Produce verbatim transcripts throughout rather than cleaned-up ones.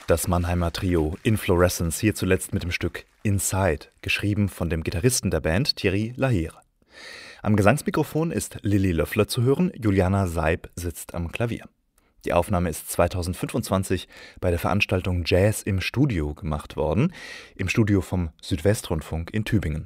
Das Mannheimer Trio Inflorescence, hier zuletzt mit dem Stück Inside, geschrieben von dem Gitarristen der Band Thierry Lahire. Am Gesangsmikrofon ist Lilly Löffler zu hören, Juliana Seib sitzt am Klavier. Die Aufnahme ist zweitausendfünfundzwanzig bei der Veranstaltung Jazz im Studio gemacht worden, im Studio vom Südwestrundfunk in Tübingen.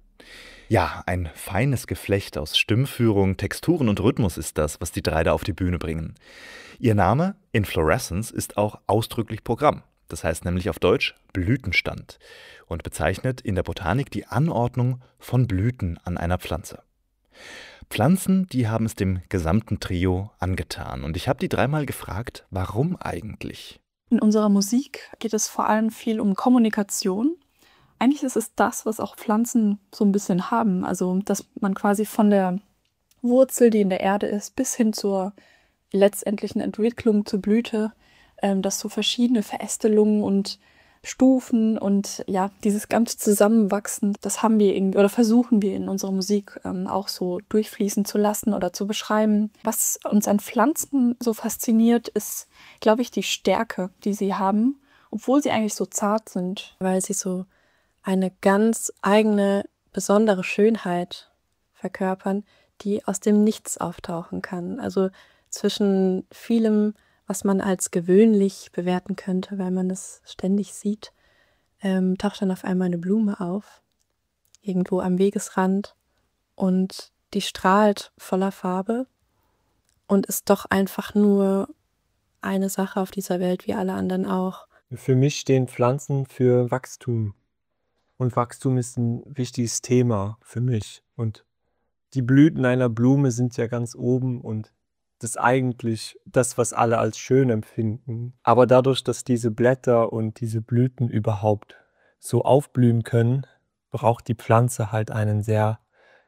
Ja, ein feines Geflecht aus Stimmführung, Texturen und Rhythmus ist das, was die drei da auf die Bühne bringen. Ihr Name, Inflorescence, ist auch ausdrücklich Programm. Das heißt nämlich auf Deutsch Blütenstand und bezeichnet in der Botanik die Anordnung von Blüten an einer Pflanze. Pflanzen, die haben es dem gesamten Trio angetan. Und ich habe die dreimal gefragt, warum eigentlich? In unserer Musik geht es vor allem viel um Kommunikation. Eigentlich ist es das, was auch Pflanzen so ein bisschen haben. Also, dass man quasi von der Wurzel, die in der Erde ist, bis hin zur letztendlichen Entwicklung zur Blüte, ähm, dass so verschiedene Verästelungen und Stufen und ja, dieses ganze Zusammenwachsen, das haben wir irgendwie oder versuchen wir in unserer Musik ähm, auch so durchfließen zu lassen oder zu beschreiben. Was uns an Pflanzen so fasziniert, ist, glaube ich, die Stärke, die sie haben, obwohl sie eigentlich so zart sind. Weil sie so eine ganz eigene, besondere Schönheit verkörpern, die aus dem Nichts auftauchen kann. Also zwischen vielem, was man als gewöhnlich bewerten könnte, weil man es ständig sieht, ähm, taucht dann auf einmal eine Blume auf, irgendwo am Wegesrand, und die strahlt voller Farbe und ist doch einfach nur eine Sache auf dieser Welt, wie alle anderen auch. Für mich stehen Pflanzen für Wachstum. Und Wachstum ist ein wichtiges Thema für mich. Und die Blüten einer Blume sind ja ganz oben und das ist eigentlich das, was alle als schön empfinden. Aber dadurch, dass diese Blätter und diese Blüten überhaupt so aufblühen können, braucht die Pflanze halt einen sehr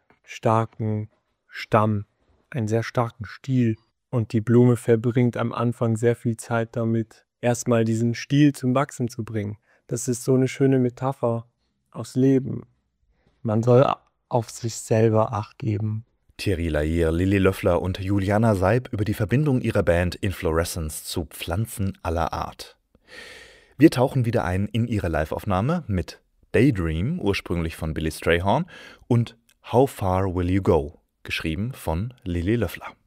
starken Stamm, einen sehr starken Stiel. Und die Blume verbringt am Anfang sehr viel Zeit damit, erstmal diesen Stiel zum Wachsen zu bringen. Das ist so eine schöne Metapher aus Leben. Man soll auf sich selber Acht geben. Thierry Lahire, Lilly Löffler und Juliana Seib über die Verbindung ihrer Band Inflorescence zu Pflanzen aller Art. Wir tauchen wieder ein in ihre Liveaufnahme mit Daydream, ursprünglich von Billy Strayhorn, und How Far Will You Go, geschrieben von Lilly Löffler.